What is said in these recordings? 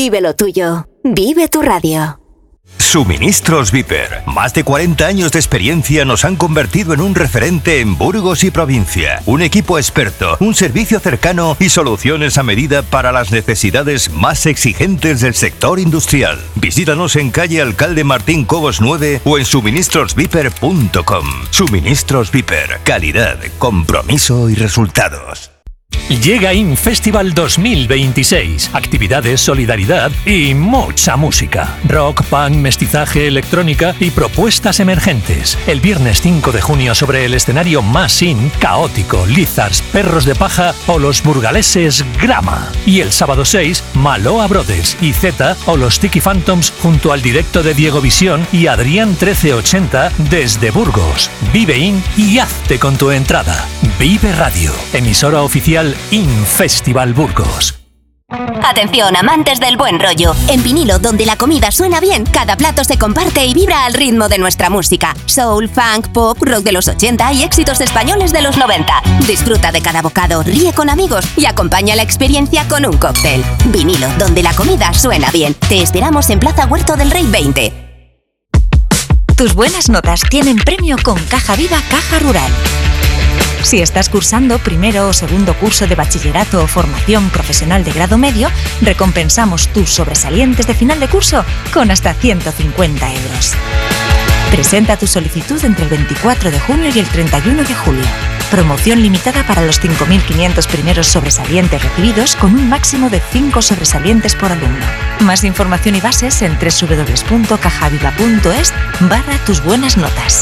Vive lo tuyo. Vive tu radio. Suministros Viper. Más de 40 años de experiencia nos han convertido en un referente en Burgos y provincia. Un equipo experto, un servicio cercano y soluciones a medida para las necesidades más exigentes del sector industrial. Visítanos en calle Alcalde Martín Cobos 9 o en suministrosviper.com. Suministros Viper. Calidad, compromiso y resultados. Llega InFestival 2026. Actividades, solidaridad y mucha música. Rock, punk, mestizaje, electrónica y propuestas emergentes. El viernes 5 de junio sobre el escenario más in, Caótico, Lizards, Perros de Paja o los burgaleses Grama. Y el sábado 6, Maloa Brothers y Z o los Tiki Phantoms junto al directo de Diego Visión y Adrián 1380 desde Burgos. Vive in y hazte con tu entrada. Vive Radio, emisora oficial InFestival Burgos. Atención, amantes del buen rollo. En vinilo, donde la comida suena bien, cada plato se comparte y vibra al ritmo de nuestra música. Soul, funk, pop, rock de los 80 y éxitos españoles de los 90. Disfruta de cada bocado, ríe con amigos y acompaña la experiencia con un cóctel. Vinilo, donde la comida suena bien. Te esperamos en Plaza Huerto del Rey 20. Tus buenas notas tienen premio con Caja Viva Caja Rural. Si estás cursando primero o segundo curso de bachillerato o formación profesional de grado medio, recompensamos tus sobresalientes de final de curso con hasta 150 euros. Presenta tu solicitud entre el 24 de junio y el 31 de julio. Promoción limitada para los 5.500 primeros sobresalientes recibidos con un máximo de 5 sobresalientes por alumno. Más información y bases en www.cajaviva.es/tus buenas notas.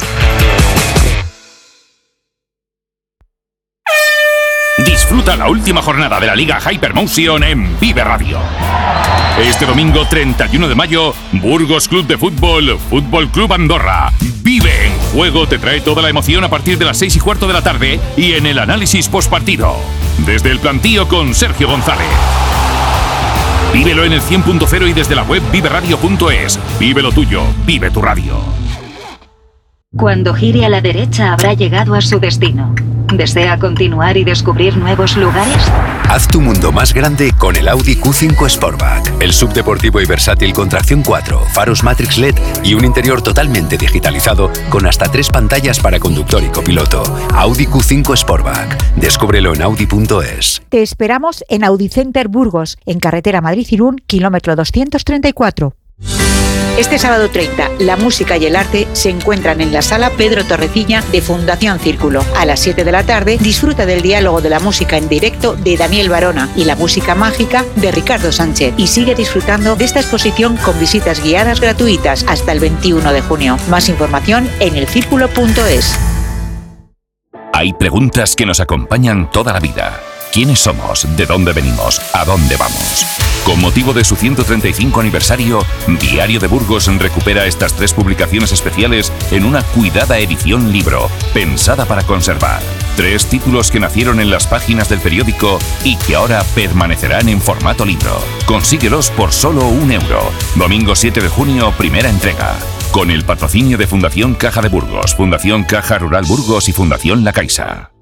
Disfruta la última jornada de la Liga Hypermotion en Vive Radio. Este domingo 31 de mayo, Burgos Club de Fútbol, Fútbol Club Andorra. Vive en Juego te trae toda la emoción a partir de las 6:15 de la tarde y en el análisis postpartido. Desde el plantío con Sergio González. Vívelo en el 100.0 y desde la web viveradio.es. Vive lo tuyo, vive tu radio. Cuando gire a la derecha habrá llegado a su destino. ¿Desea continuar y descubrir nuevos lugares? Haz tu mundo más grande con el Audi Q5 Sportback. El subdeportivo y versátil con tracción 4, faros Matrix LED y un interior totalmente digitalizado con hasta 3 pantallas para conductor y copiloto. Audi Q5 Sportback. Descúbrelo en audi.es. Te esperamos en Audicenter Burgos, en carretera Madrid-Irún, kilómetro 234. Este sábado 30, la música y el arte se encuentran en la sala Pedro Torrecilla de Fundación Círculo. A las 7 de la tarde, disfruta del diálogo de la música en directo de Daniel Barona y la música mágica de Ricardo Sánchez. Y sigue disfrutando de esta exposición con visitas guiadas gratuitas hasta el 21 de junio. Más información en elcírculo.es. Hay preguntas que nos acompañan toda la vida. ¿Quiénes somos? ¿De dónde venimos? ¿A dónde vamos? Con motivo de su 135 aniversario, Diario de Burgos recupera estas 3 publicaciones especiales en una cuidada edición libro, pensada para conservar. 3 títulos que nacieron en las páginas del periódico y que ahora permanecerán en formato libro. Consíguelos por solo €1. Domingo 7 de junio, primera entrega. Con el patrocinio de Fundación Caja de Burgos, Fundación Caja Rural Burgos y Fundación La Caixa.